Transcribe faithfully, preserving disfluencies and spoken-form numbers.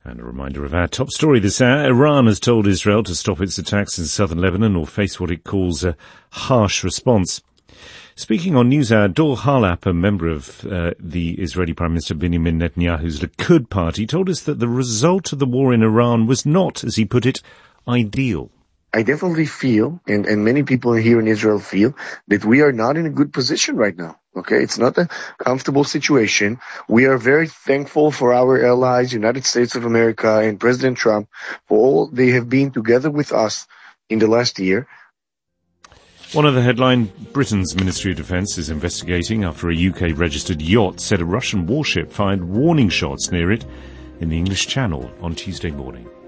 And a reminder of our top story this hour. Iran has told Israel to stop its attacks in southern Lebanon or face what it calls a harsh response. Speaking on NewsHour, Dor Harlap, a member of uh, the Israeli Prime Minister Benjamin Netanyahu's Likud party, told us that the result of the war in Iran was not, as he put it, ideal. I definitely feel, and, and many people here in Israel feel, that we are not in a good position right now. Okay, it's not a comfortable situation. We are very thankful for our allies, United States of America and President Trump, for all they have been together with us in the last year. One other headline, Britain's Ministry of Defence is investigating after a U K-registered yacht said a Russian warship fired warning shots near it in the English Channel on Tuesday morning.